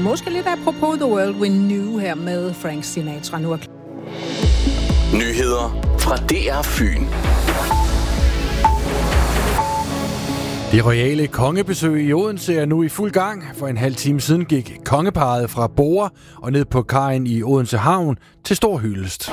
måske lidt apropos The World We Knew her med Frank Sinatra nu. Nyheder fra DR Fyn. Det royale kongebesøg i Odense er nu i fuld gang. For en halv time siden gik kongeparret fra Borre og ned på kajen i Odense Havn til stor hyldest.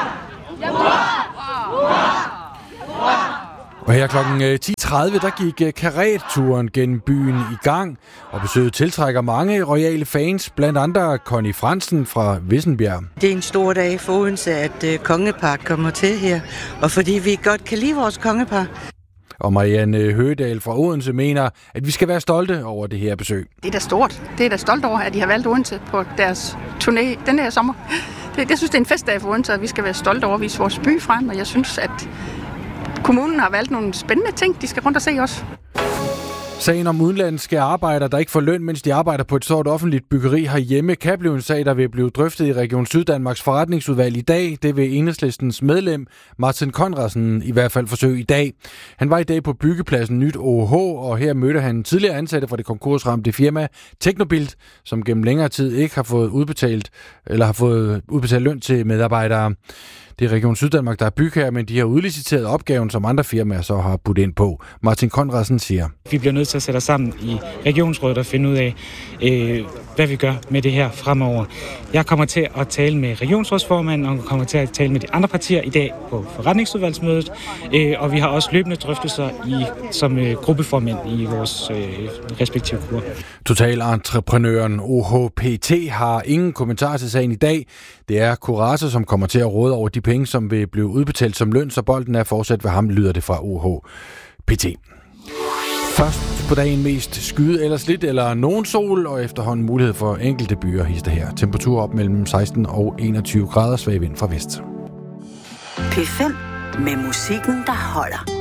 Og her klokken 10.30, der gik karetturen gennem byen i gang, og besøget tiltrækker mange royale fans, blandt andre Connie Fransen fra Vissenbjerg. Det er en stor dag for Odense, at kongeparret kommer til her, og fordi vi godt kan lide vores kongepar. Og Marianne Høgedal fra Odense mener, at vi skal være stolte over det her besøg. Det er da stort. Det er da stolt over, at de har valgt Odense på deres turné den her sommer. Jeg synes, det er en festdag for Odense, og vi skal være stolte over at vise vores by frem, og jeg synes, at kommunen har valgt nogle spændende ting, de skal rundt og se også. Sagen om udenlandske arbejdere, der ikke får løn, mens de arbejder på et stort offentligt byggeri herhjemme, kan blive en sag, der vil blive drøftet i Region Syddanmarks forretningsudvalg i dag. Det vil Enhedslistens medlem Martin Conradsen i hvert fald forsøge i dag. Han var i dag på byggepladsen Nyt OH, og her mødte han tidligere ansatte fra det konkursramte firma Teknobilt, som gennem længere tid ikke har fået udbetalt løn til medarbejdere. Det er Region Syddanmark, der er bygherre, men de har udliciteret opgaven, som andre firmaer så har budt ind på. Martin Conradsen siger: Vi bliver nødt til at sætte os sammen i regionsrådet og finde ud af, hvad vi gør med det her fremover. Jeg kommer til at tale med regionsrådsformanden, og kommer til at tale med de andre partier i dag på forretningsudvalgsmødet, og vi har også løbende drøftelser som gruppeformænd i vores respektive grupper. Totalentreprenøren OHPT har ingen kommentar til sagen i dag. Det er Kurasse, som kommer til at råde over de penge, som vil blive udbetalt som løn, så bolden er fortsat ved ham, lyder det fra OHPT. Først på dagen mest skyde eller slit eller nogen sol, og efterhånden mulighed for enkelte byer hister her. Temperatur op mellem 16 og 21 grader, svag vind fra vest. P5 med musikken, der holder.